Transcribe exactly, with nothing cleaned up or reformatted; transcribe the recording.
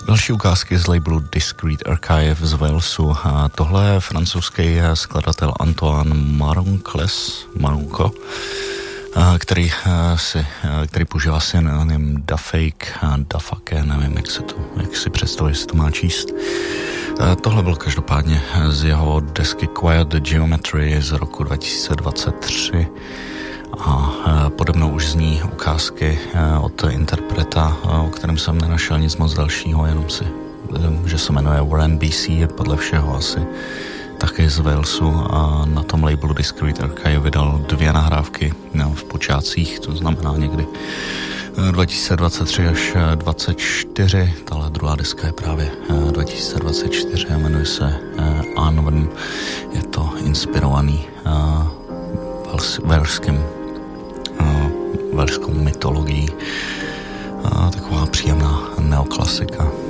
Další ukázky z labelu Discreet Archive z Walesu. A tohle je francouzský skladatel Antoine Maroncles, Maronco, který, si, který používá synonym Da Fake a Da Fake, nevím, jak se to, jak si představit, jestli to má číst. Tohle byl každopádně z jeho desky Quiet Geometry z roku dva tisíce dvacet tři a pode mnou už zní ukázky od interpreta, o kterém jsem nenašel nic moc dalšího, jenom si, že se jmenuje Warren B C, je podle všeho asi taky z Walesu a na tom labelu Discreet Archive vydal dvě nahrávky no, v počátcích, to znamená někdy dva tisíce dvacet tři až dvacet čtyři, tahle druhá deska je právě dva tisíce dvacet čtyři a jmenuje se Anvn, je to inspirovaný velským velskou mytologií, taková příjemná neoklasika.